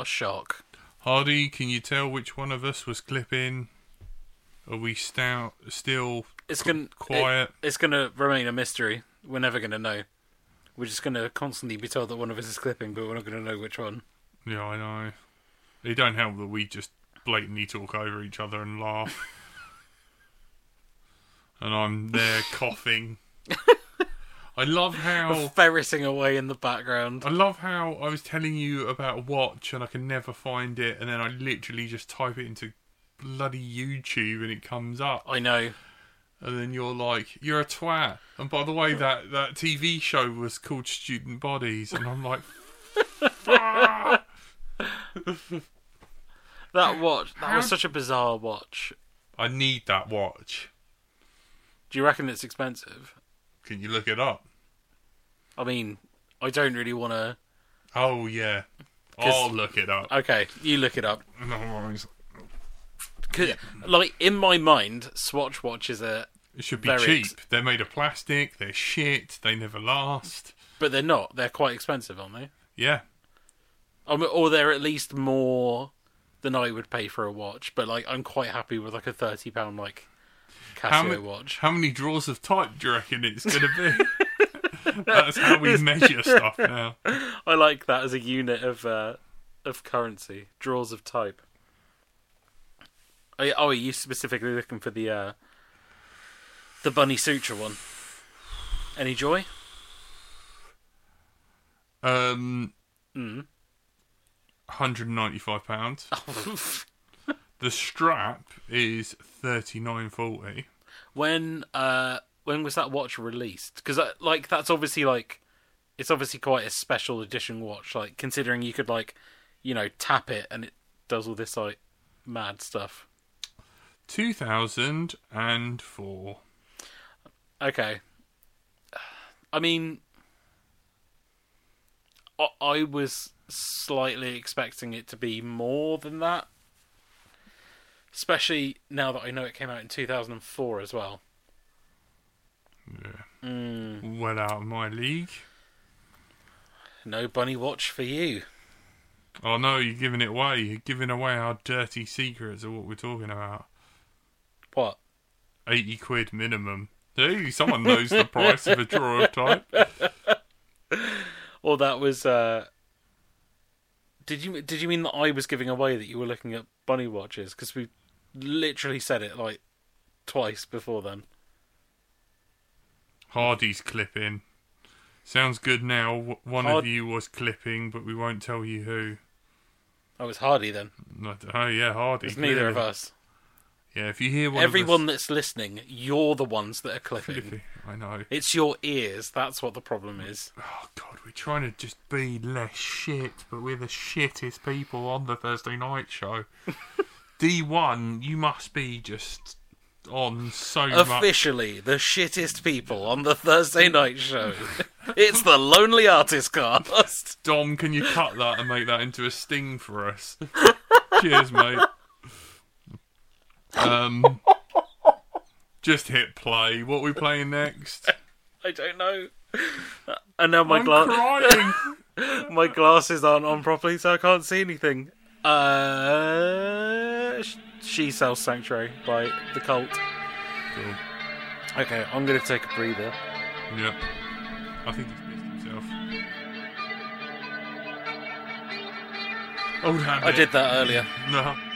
What a shock. Hardy, can you tell which one of us was clipping? Are we still quiet? It's going to remain a mystery. We're never going to know. We're just going to constantly be told that one of us is clipping, but we're not going to know which one. Yeah, I know. It don't help that we just blatantly talk over each other and laugh. And I'm there coughing. I love how... ferreting away in the background. I love how I was telling you about a watch and I can never find it, and then I literally just type it into bloody YouTube and it comes up. I know. And then you're like, you're a twat. And by the way, that TV show was called Student Bodies. And I'm like, fuck. That watch, that was such a bizarre watch. I need that watch. Do you reckon it's expensive? Can you look it up? I mean, I don't really want to... Oh, yeah. I'll look it up. Okay, you look it up. No worries. Yeah. Like, in my mind, Swatch watches are... It should be cheap. They're made of plastic, they're shit, they never last. But they're not. They're quite expensive, aren't they? Yeah. Or they're at least more than I would pay for a watch. But, like, I'm quite happy with, like, a £30, like, Casio watch. How many drawers of type do you reckon it's going to be? That's how we measure stuff now. I like that as a unit of currency. Drawers of type. Are you specifically looking for the Bunny Sutra one? Any joy? £195. The strap is $39.40. When was that watch released? Because that's obviously it's obviously quite a special edition watch. Like, considering you could tap it and it does all this like mad stuff. 2004. Okay. I mean, I was slightly expecting it to be more than that. Especially now that I know it came out in 2004 as well. Yeah. Well out of my league. No bunny watch for you. Oh no, you're giving it away. You're giving away our dirty secrets of what we're talking about. What? 80 quid minimum. Hey, someone knows the price of a drawer of type. Or that was... Did you mean that I was giving away that you were looking at bunny watches? Because we literally said it like twice before then. Hardy's clipping. Sounds good now. One of you was clipping, but we won't tell you who. Oh, it's Hardy then. Oh yeah, Hardy. It's neither of us. Yeah, if you hear everyone that's listening, you're the ones that are clipping. I know. It's your ears. That's what the problem is. Oh God, we're trying to just be less shit, but we're the shittest people on the Thursday night show. D1, you must be just on so much. Officially, the shittest people on the Thursday night show. It's the Lonely Artist Cast. Dom, can you cut that and make that into a sting for us? Cheers, mate. Just hit play. What are we playing next? I don't know. And now I'm crying. my glasses aren't on properly, so I can't see anything. She Sells Sanctuary by The Cult. Cool. Okay, I'm going to take a breather. Yep. I think he's missed himself. Old habit. I did that earlier. No.